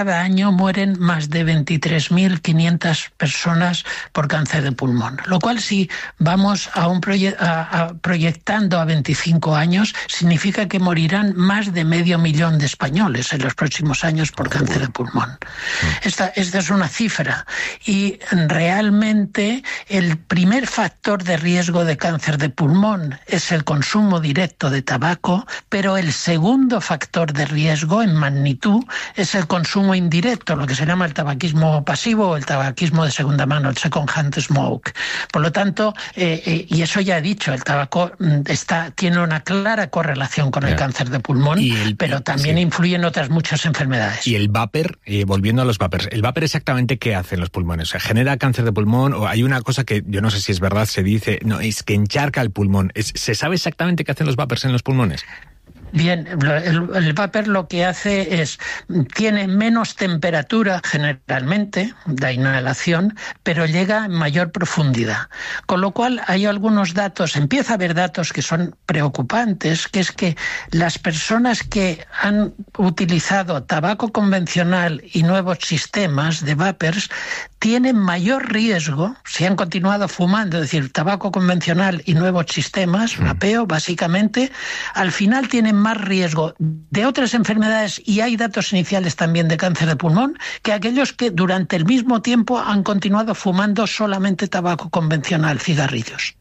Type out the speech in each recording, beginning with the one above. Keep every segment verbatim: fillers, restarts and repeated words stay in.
año mueren más de veintitrés mil quinientas personas por cáncer de pulmón, lo cual si vamos a un proye- a, a proyectando a veinticinco años, significa que morirán más de medio millón de españoles en los próximos años por cáncer de pulmón. Esta, esta es una cifra y realmente el primer factor de riesgo de cáncer de pulmón es el consumo directo de tabaco, pero el segundo factor de riesgo en magnitud es el consumo indirecto, lo que se llama el tabaquismo pasivo o el tabaquismo de segunda mano, el second hand smoke. Por lo tanto, eh, eh, y eso ya he dicho, el tabaco está, tiene una clara correlación con el yeah. cáncer de pulmón, el, pero también sí. influye en otras muchas enfermedades. Y el vapor, eh, volviendo a los vapers, ¿el vapor exactamente qué hace en los pulmones? O sea, ¿genera cáncer de pulmón? O hay una cosa que yo no sé si es verdad, se dice, no, es que encharca el pulmón. Es, ¿Se sabe exactamente qué hacen los vapers en los pulmones? Bien, el, el vapor lo que hace es, tiene menos temperatura generalmente, de inhalación, pero llega en mayor profundidad. Con lo cual hay algunos datos, empieza a haber datos que son preocupantes, que es que las personas que han utilizado tabaco convencional y nuevos sistemas de vapers tienen mayor riesgo, si han continuado fumando, es decir, tabaco convencional y nuevos sistemas, vapeo, básicamente, al final tienen más riesgo de otras enfermedades, y hay datos iniciales también de cáncer de pulmón, que aquellos que durante el mismo tiempo han continuado fumando solamente tabaco convencional, cigarrillos.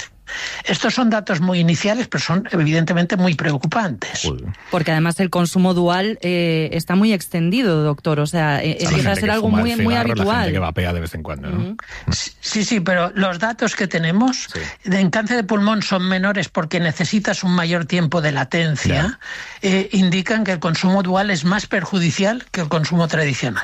Estos son datos muy iniciales, pero son evidentemente muy preocupantes. Porque además el consumo dual eh, está muy extendido, doctor. O sea, eh, empieza a ser algo muy, cigarro, muy habitual. La gente que vapea de vez en cuando, ¿no? Uh-huh. Sí, sí, pero los datos que tenemos sí. en cáncer de pulmón son menores porque necesitas un mayor tiempo de latencia. Eh, indican que el consumo dual es más perjudicial que el consumo tradicional.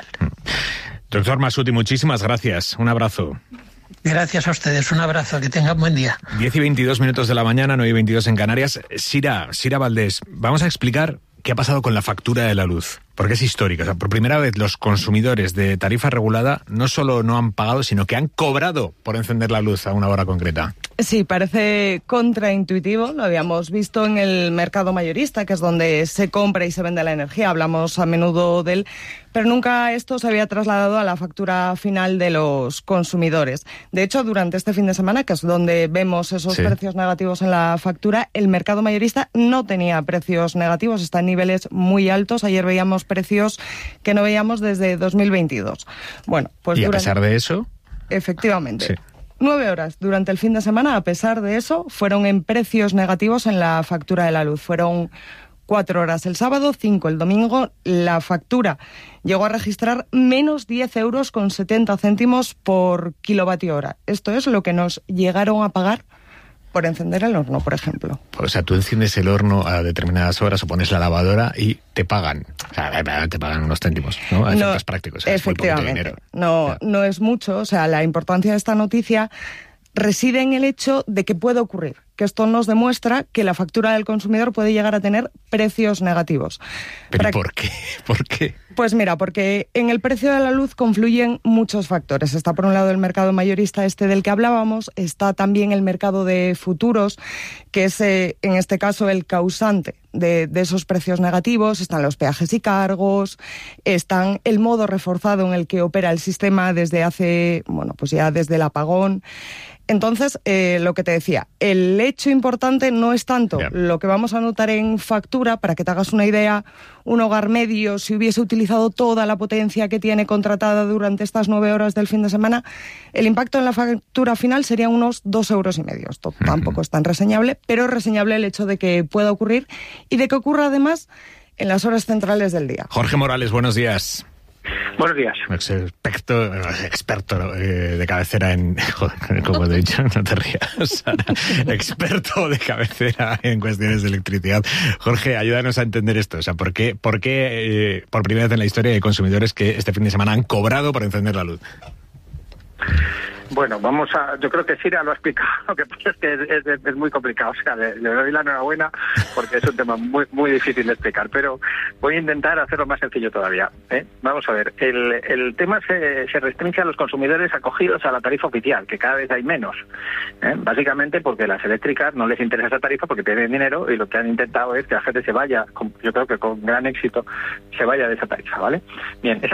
Doctor Masuti, muchísimas gracias. Un abrazo. Gracias a ustedes, un abrazo, que tengan buen día. diez y veintidós minutos de la mañana, nueve y veintidós en Canarias. Sira, Sira Valdés, vamos a explicar qué ha pasado con la factura de la luz, porque es histórica. O sea, por primera vez los consumidores de tarifa regulada no solo no han pagado, sino que han cobrado por encender la luz a una hora concreta. Sí, parece contraintuitivo, lo habíamos visto en el mercado mayorista, que es donde se compra y se vende la energía, hablamos a menudo de él, pero nunca esto se había trasladado a la factura final de los consumidores. De hecho, durante este fin de semana, que es donde vemos esos sí. precios negativos en la factura, el mercado mayorista no tenía precios negativos, está en niveles muy altos. Ayer veíamos precios que no veíamos desde dos mil veintidós. Bueno, pues ¿Y durante... a pesar de eso? Efectivamente. Sí. Nueve horas durante el fin de semana, a pesar de eso, fueron en precios negativos en la factura de la luz. Fueron cuatro horas el sábado, cinco el domingo. La factura llegó a registrar menos diez euros con setenta céntimos por kilovatio hora. Esto es lo que nos llegaron a pagar por encender el horno, por ejemplo. O sea, tú enciendes el horno a determinadas horas o pones la lavadora y te pagan. O sea, te pagan unos céntimos, ¿no? A efectos no, prácticos. O sea, efectivamente. No, no es mucho. O sea, la importancia de esta noticia reside en el hecho de que puede ocurrir, que esto nos demuestra que la factura del consumidor puede llegar a tener precios negativos. ¿Pero Para... por qué? ¿Por qué? Pues mira, porque en el precio de la luz confluyen muchos factores. Está por un lado el mercado mayorista este del que hablábamos, está también el mercado de futuros, que es eh, en este caso el causante de, de esos precios negativos. Están los peajes y cargos, están el modo reforzado en el que opera el sistema desde hace, bueno, pues ya desde el apagón. Entonces, eh, lo que te decía, el hecho importante no es tanto yeah. lo que vamos a notar en factura. Para que te hagas una idea, un hogar medio, si hubiese utilizado toda la potencia que tiene contratada durante estas nueve horas del fin de semana, el impacto en la factura final sería unos dos euros y medio. Esto uh-huh. tampoco es tan reseñable, pero es reseñable el hecho de que pueda ocurrir y de que ocurra además en las horas centrales del día. Jorge Morales, buenos días. Buenos días. Experto, experto eh, de cabecera en... Joder, como he dicho, no te rías, Sara. Experto de cabecera en cuestiones de electricidad. Jorge, ayúdanos a entender esto. O sea, ¿por qué, por qué eh, por primera vez en la historia hay consumidores que este fin de semana han cobrado por encender la luz? Bueno, vamos a... Yo creo que Sira lo ha explicado, lo que pasa es que es, es, es muy complicado. O sea, le, le doy la enhorabuena porque es un tema muy muy difícil de explicar, pero voy a intentar hacerlo más sencillo todavía, ¿eh? Vamos a ver, el, el tema se, se restringe a los consumidores acogidos a la tarifa oficial, que cada vez hay menos, ¿eh? Básicamente porque las eléctricas no les interesa esa tarifa porque tienen dinero y lo que han intentado es que la gente se vaya, con, yo creo que con gran éxito, se vaya de esa tarifa, ¿vale? Bien, esa